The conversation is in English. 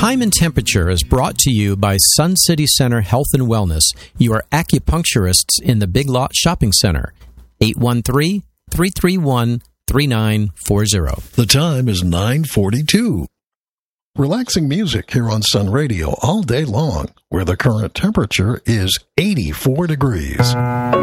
Time and Temperature is brought to you by Sun City Center Health and Wellness, your acupuncturists in the Big Lot Shopping Center. 813-331-3940. The time is 9:42. Relaxing music here on Sun Radio all day long, where the current temperature is 84 degrees.